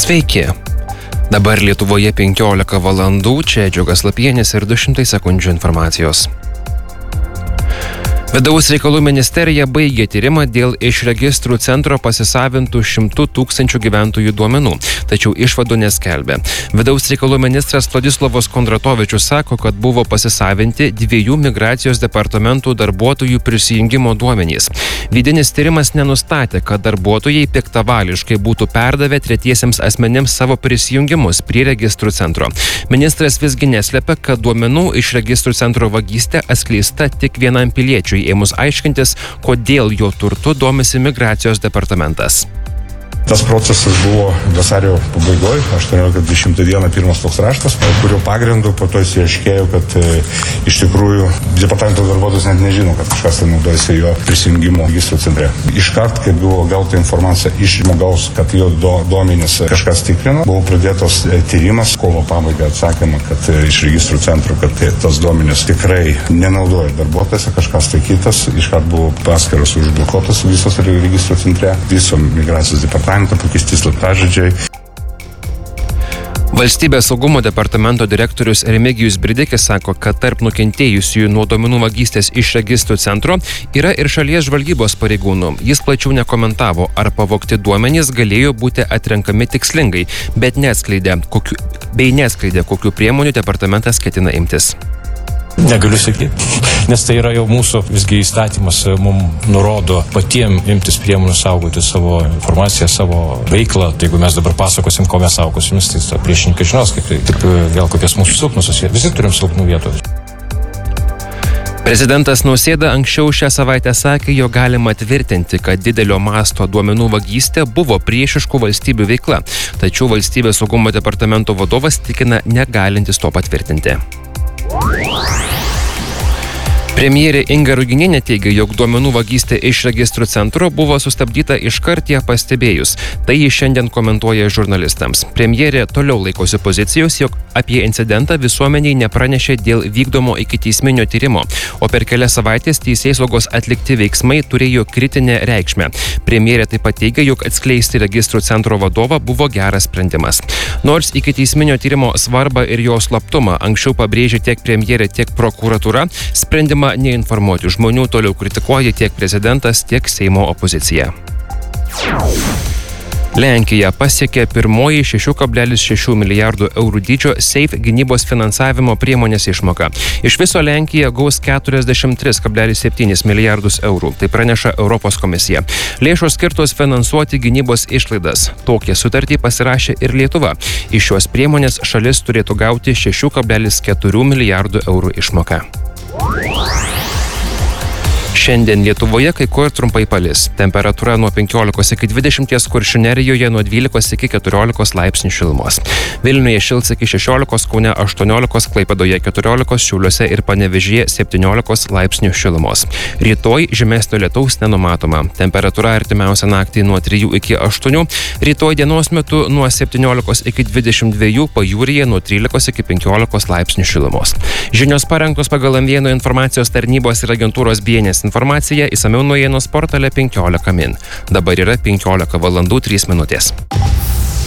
Sveiki. Dabar Lietuvoje 15 valandų, čia Džiugas Lapienis ir 200 sekundžių informacijos. Vidaus reikalų ministerija baigė tyrimą dėl iš registrų centro pasisavintų 100 000 gyventojų duomenų, tačiau išvadų neskelbė. Vidaus reikalų ministras Vladislavas Kondratovičius sako, kad buvo pasisavinti 2 migracijos departamentų darbuotojų prisijungimo duomenys. Vidinis tyrimas nenustatė, kad darbuotojai piktavališkai būtų perdavę tretiesiems asmenims savo prisijungimus prie registrų centro. Ministras visgi neslepia, kad duomenų iš registrų centro vagystė atskleista tik vienam piliečiui, ėmus aiškintis, kodėl jo turtu domisi migracijos departamentas. Tas procesas buvo vasario pabaigoje, 18-20 dieną pirmas toks raštas, kurio pagrindu po to įsiaiškėjo, kad iš tikrųjų departamento darbuotojas net nežino, kad kažkas naudojasi jo prisijungimo registrų centre. Iškart, kai buvo gauta informacija iš žmogaus, kad jo duomenis kažkas tikrino, buvo pradėtos tyrimas, kovo pabaigai atsakymą, kad iš registrų centro, kad tos duomenis tikrai nenaudoja darbuotojas, kažkas tai kitas, iškart buvo paskiros užblokuotos visos registrų centre, viso migracijos departamento pakeisti slaptažodžiai. Valstybės saugumo departamento direktorius Remigijus Bridikis sako, kad tarp nukentėjusiųjų nuo duomenų vagystės iš registrų centro yra ir šalies žvalgybos pareigūnų. Jis plačiau nekomentavo, ar pavogti duomenys galėjo būti atrenkami tikslingai, bet neatskleidė, kokių priemonių departamentas ketina imtis. Negaliu sakyti, nes tai yra jau mūsų visgi įstatymas mums nurodo patiem imtis priemonių saugoti savo informaciją, savo veiklą. Tai jeigu mes dabar pasakosim, ko mes saugosim, tai priešininkai žinos, kaip tai taip vėl kokias mūsų silpnusios. Visi turim silpnų vietų. Prezidentas Nausėda anksčiau šią savaitę sakė, jog galima tvirtinti, kad didelio masto duomenų vagystė buvo priešiškų valstybių veikla. Tačiau valstybės saugumo departamento vadovas tikina negalintis to patvirtinti. Premjerė Inga Ruginienė teigia, jog duomenų vagystė iš registrų centro buvo sustabdyta iškart ją pastebėjus. Tai ji šiandien komentuoja žurnalistams. Premjerė toliau laikosi pozicijos, jog apie incidentą visuomeniai nepranešė dėl vykdomo ikiteisminio tyrimo, o per kelias savaitės teisėsaugos atlikti veiksmai turėjo kritinę reikšmę. Premjerė taip pat teigia, jog atskleisti registrų centro vadovą buvo geras sprendimas. Nors ikiteisminio tyrimo svarbą ir jo slaptumą anksčiau pabrėžė tiek premjerė, tiek prokuratūra, sprendimą neinformuoti žmonių toliau kritikuoja tiek prezidentas, tiek Seimo opozicija. Lenkija pasiekė pirmoji 6,6 milijardų eurų dydžio SAFE gynybos finansavimo priemonės išmoką. Iš viso Lenkija gaus 43,7 milijardus eurų, tai praneša Europos komisija. Lėšos skirtos finansuoti gynybos išlaidas. Tokią sutartį pasirašė ir Lietuva. Iš šios priemonės šalis turėtų gauti 6,4 milijardų eurų išmoką. Šiandien Lietuvoje kai kur trumpai palis. Temperatūra nuo 15 iki 20, Kuršių Nerijoje nuo 12 iki 14 laipsnių šilumos. Vilniuje šils iki 16, Kaune 18, Klaipėdoje 14, Šiauliuose ir Panevėžyje 17 laipsnių šilumos. Rytoj žymesnio lietaus nenumatoma. Temperatūra artimiausią naktį nuo 3 iki 8, rytoj dienos metu nuo 17 iki 22, pajūryje nuo 13 iki 15 laipsnių šilumos. Žinios parengtos pagal M1 informacijos tarnybos ir agentūros BNS informacija, išsamiau naujienos portale 15 min. Dabar yra 15 valandų 3 minutės.